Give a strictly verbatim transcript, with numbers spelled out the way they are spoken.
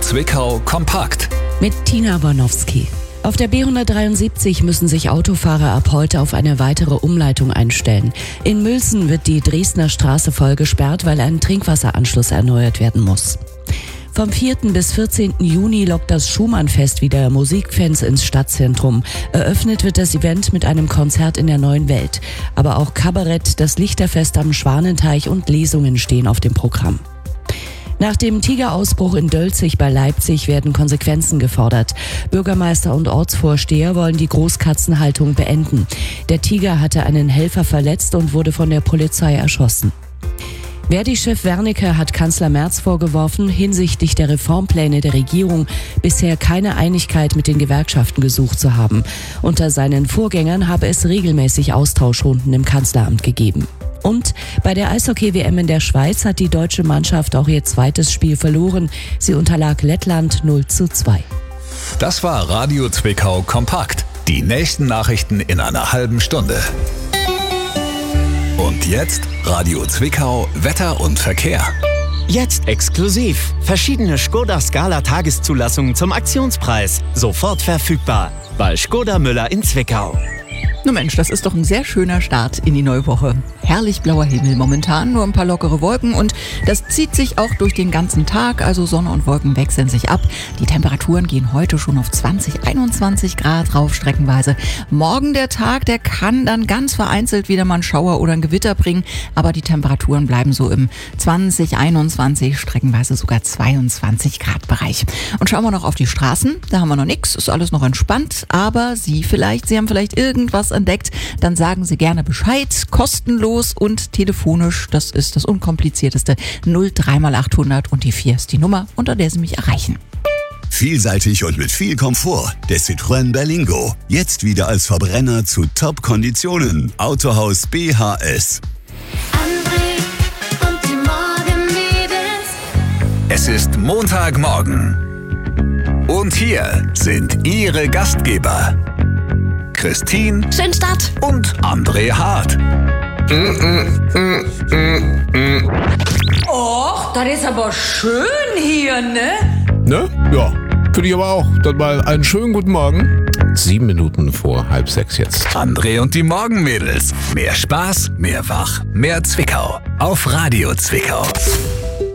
Zwickau kompakt. Mit Tina Bornowski. Auf der B hundertdreiundsiebzig müssen sich Autofahrer ab heute auf eine weitere Umleitung einstellen. In Mülsen wird die Dresdner Straße voll gesperrt, weil ein Trinkwasseranschluss erneuert werden muss. Vom vierten bis vierzehnten Juni lockt das Schumann-Fest wieder Musikfans ins Stadtzentrum. Eröffnet wird das Event mit einem Konzert in der Neuen Welt. Aber auch Kabarett, das Lichterfest am Schwanenteich und Lesungen stehen auf dem Programm. Nach dem Tigerausbruch in Dölzig bei Leipzig werden Konsequenzen gefordert. Bürgermeister und Ortsvorsteher wollen die Großkatzenhaltung beenden. Der Tiger hatte einen Helfer verletzt und wurde von der Polizei erschossen. Verdi-Chef Wernicke hat Kanzler Merz vorgeworfen, hinsichtlich der Reformpläne der Regierung bisher keine Einigkeit mit den Gewerkschaften gesucht zu haben. Unter seinen Vorgängern habe es regelmäßig Austauschrunden im Kanzleramt gegeben. Und bei der Eishockey-W M in der Schweiz hat die deutsche Mannschaft auch ihr zweites Spiel verloren. Sie unterlag Lettland null zu zwei. Das war Radio Zwickau kompakt. Die nächsten Nachrichten in einer halben Stunde. Und jetzt Radio Zwickau, Wetter und Verkehr. Jetzt exklusiv. Verschiedene Škoda Scala Tageszulassungen zum Aktionspreis. Sofort verfügbar. Bei Škoda Müller in Zwickau. Na Mensch, das ist doch ein sehr schöner Start in die neue Woche. Herrlich blauer Himmel momentan, nur ein paar lockere Wolken und das zieht sich auch durch den ganzen Tag, also Sonne und Wolken wechseln sich ab. Die Temperaturen gehen heute schon auf zwanzig, einundzwanzig Grad rauf streckenweise. Morgen der Tag, der kann dann ganz vereinzelt wieder mal einen Schauer oder ein Gewitter bringen, aber die Temperaturen bleiben so im zwanzig, einundzwanzig, streckenweise sogar zweiundzwanzig Grad Bereich. Und schauen wir noch auf die Straßen, da haben wir noch nichts, ist alles noch entspannt, aber Sie vielleicht, Sie haben vielleicht irgendwas entdeckt, dann sagen Sie gerne Bescheid, kostenlos und telefonisch, das ist das Unkomplizierteste, null drei mal achthundert und die vier ist die Nummer, unter der Sie mich erreichen. Vielseitig und mit viel Komfort. Der Citroën Berlingo. Jetzt wieder als Verbrenner zu Top-Konditionen. Autohaus B H S. André und die Morgenmädels. Es ist Montagmorgen. Und hier sind Ihre Gastgeber. Christine Schön Start. und André Hart. Och, das ist aber schön hier, ne? Ne? Ja, finde ich aber auch. Dann mal einen schönen guten Morgen. Sieben Minuten vor halb sechs jetzt. André und die Morgenmädels. Mehr Spaß, mehr Wach, mehr Zwickau. Auf Radio Zwickau.